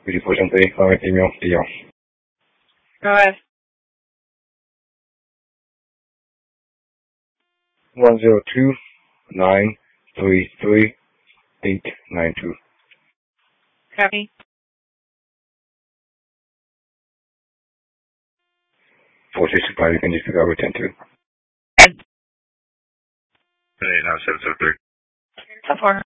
BD473, call me female, DL. Go ahead. 102-933-892. Copy. 4665, you can just figure out 10-2. Ed. Hey, now 773. So far.